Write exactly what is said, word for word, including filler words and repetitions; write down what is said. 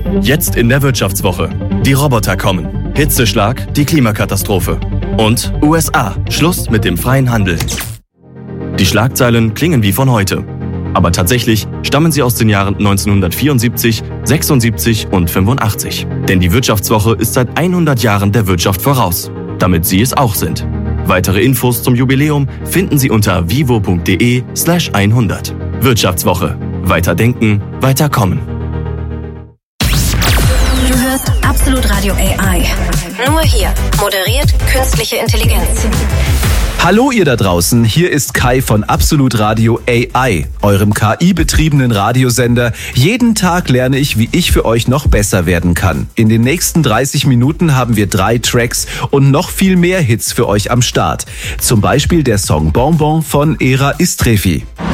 Jetzt in der Wirtschaftswoche. Die Roboter kommen. Hitzeschlag, die Klimakatastrophe. Und U S A. Schluss mit dem freien Handel. Die Schlagzeilen klingen wie von heute. Aber tatsächlich stammen sie aus den Jahren neunzehnhundertvierundsiebzig, sechsundsiebzig und fünfundachtzig. Denn die Wirtschaftswoche ist seit hundert Jahren der Wirtschaft voraus. Damit Sie es auch sind. Weitere Infos zum Jubiläum finden Sie unter vivo.de slash hundert. Wirtschaftswoche. Weiter denken, weiter kommen. Du hörst Absolut Radio A I. Nur hier. Moderiert künstliche Intelligenz. Hallo ihr da draußen, hier ist Kai von Absolut Radio A I, eurem K I-betriebenen Radiosender. Jeden Tag lerne ich, wie ich für euch noch besser werden kann. In den nächsten dreißig Minuten haben wir drei Tracks und noch viel mehr Hits für euch am Start. Zum Beispiel der Song Bonbon von Era Istrefi.